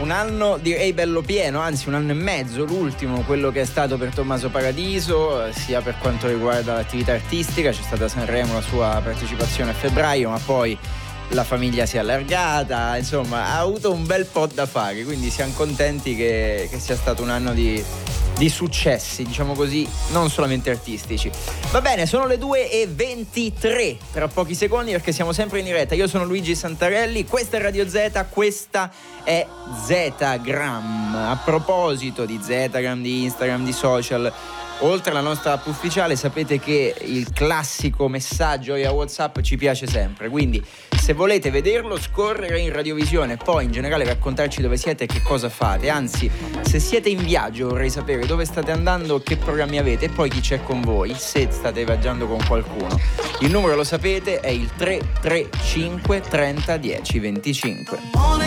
un anno direi bello pieno, anzi un anno e mezzo, l'ultimo, quello che è stato per Tommaso Paradiso, sia per quanto riguarda l'attività artistica. C'è stata Sanremo, la sua partecipazione a febbraio, ma poi la famiglia si è allargata, insomma ha avuto un bel po' da fare, quindi siamo contenti che sia stato un anno di successi, diciamo così, non solamente artistici. Va bene, sono le 2:23, tra pochi secondi, perché siamo sempre in diretta. Io sono Luigi Santarelli, questa è Radio Z, questa è Zetagram. A proposito di Zetagram, di Instagram, di social, oltre alla nostra app ufficiale, sapete che il classico messaggio via WhatsApp ci piace sempre, quindi se volete vederlo, scorrere in radiovisione, poi in generale raccontarci dove siete e che cosa fate, anzi se siete in viaggio vorrei sapere dove state andando, che programmi avete e poi chi c'è con voi, se state viaggiando con qualcuno. Il numero lo sapete, è il 335 30 10 25.